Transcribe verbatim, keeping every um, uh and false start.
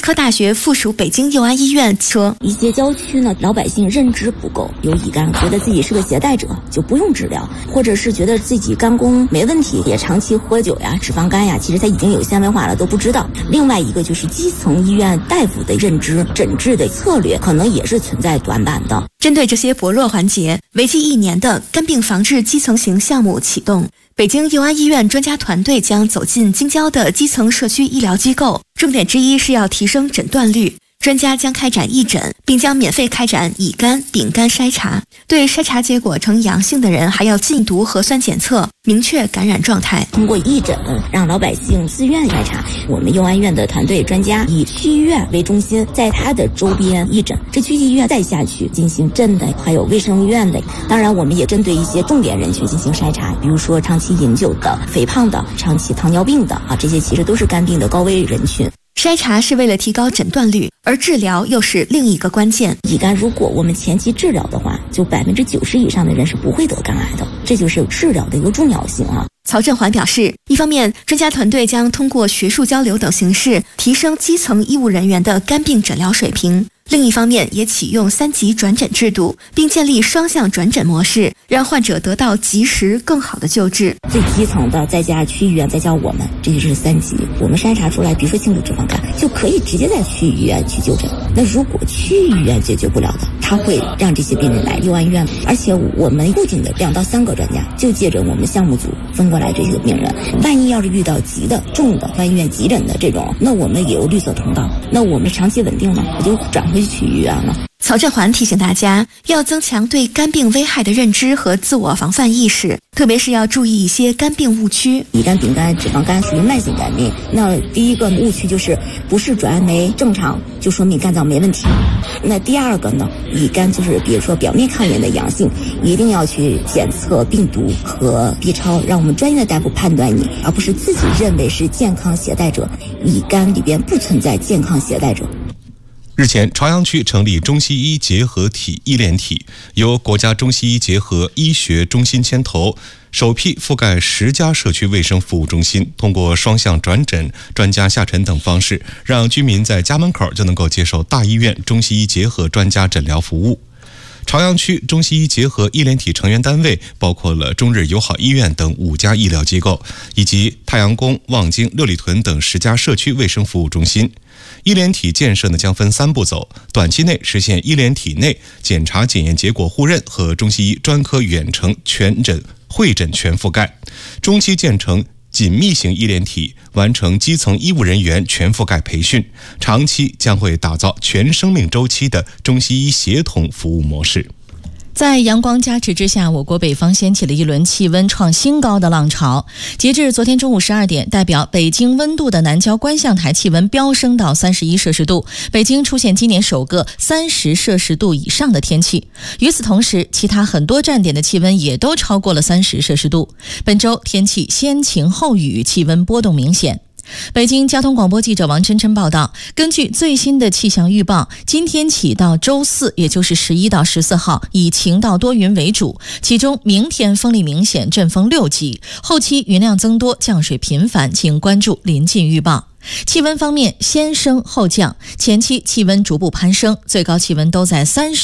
科大学附属北京佑安医院说， 一些郊区呢，老百姓认知不够，有乙肝，觉得自己是个携带者就不用治疗，或者是觉得自己肝功没问题，也长期喝酒呀、脂肪肝呀，其实它已经有纤维化了都不知道。另外一个就是基层医院大夫的认知、诊治的策略可能也是存在短板的。 针对这些薄弱环节，为期一年的肝病防治基层型项目启动。北京佑安医院专家团队将走进京郊的基层社区医疗机构，重点之一是要提升诊断率。专家将开展义诊，并将免费开展乙肝、丙肝筛查。对筛查结果呈阳性的人，还要禁毒核酸检测，明确感染状态。 通过义诊，让老百姓自愿筛查。我们佑安医院的团队专家以区医院为中心，在它的周边义诊，这区医院再下去进行镇的，还有卫生院的。当然，我们也针对一些重点人群进行筛查，比如说长期饮酒的、肥胖的、长期糖尿病的啊，这些其实都是肝病的高危人群。 筛查是为了提高诊断率，而治疗又是另一个关键。 乙肝如果我们前期治疗的话，就百分之九十以上的人是不会得肝癌的，这就是治疗的一个重要性啊。 曹振环表示，一方面，专家团队将通过学术交流等形式提升基层医务人员的肝病诊疗水平。另一方面，也启用三级转诊制度，并建立双向转诊模式，让患者得到及时更好的救治。 最基层的再加区医院，再加我们，这就是三级。我们筛查出来，比如说轻度脂肪肝，就可以直接在区医院去就诊。那如果区医院解决不了的，他会让这些病人来佑安医院，而且我们固定的两到三个专家就借着我们项目组分过来这些病人。万一要是遇到急的、重的、万医院急诊的这种，那我们也有绿色通道。那我们长期稳定了，我就转回去医院了。 曹振环提醒大家，要增强对肝病危害的认知和自我防范意识，特别是要注意一些肝病误区。 乙肝、丙肝、脂肪肝属于慢性肝病，那第一个误区就是不是转氨酶正常就说明肝脏没问题。那第二个呢，乙肝就是比如说表面抗原的阳性，一定要去检测病毒和 B 超，让我们专业的大夫判断你，而不是自己认为是健康携带者。乙肝里边不存在健康携带者。 日前，朝阳区成立中西医结合体医联体，由国家中西医结合医学中心牵头，首批覆盖十家社区卫生服务中心，通过双向转诊、专家下诊等方式，让居民在家门口就能够接受大医院中西医结合专家诊疗服务。朝阳区中西医结合医联体成员单位包括了中日友好医院等五家医疗机构，以及太阳宫、望京、六里屯等十家社区卫生服务中心。医联体建设呢将分三步走，短期内实现医联体内检查检验结果互认和中西医专科远程全诊会诊全覆盖，中期建成紧密型医联体，完成基层医务人员全覆盖培训，长期将会打造全生命周期的中西医协同服务模式。 在阳光加持之下，我国北方掀起了一轮气温创新高的浪潮。截至昨天中午十二点，代表北京温度的南郊观象台气温飙升到三十一摄氏度，北京出现今年首个三十摄氏度以上的天气。与此同时，其他很多站点的气温也都超过了三十摄氏度。本周天气先晴后雨，气温波动明显。北京交通广播记者王琛琛报道，根据最新的气象预报，今天起到周四，也就是十一到十四号，以晴到多云为主，其中明天风力明显，阵风六级，后期云量增多，降水频繁，请关注临近预报。气温方面，先升后降，前期气温逐步攀升，最高气温都在三十